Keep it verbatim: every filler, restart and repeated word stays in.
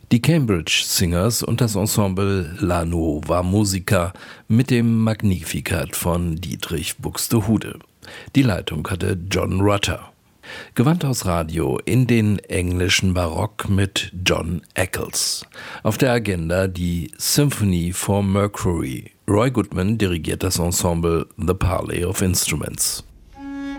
Die Cambridge Singers und das Ensemble La Nuova Musica mit dem Magnificat von Dietrich Buxtehude. Die Leitung hatte John Rutter. Gewandhaus Radio in den englischen Barock mit John Eccles. Auf der Agenda die Symphony for Mercury. Roy Goodman dirigiert das Ensemble The Parley of Instruments.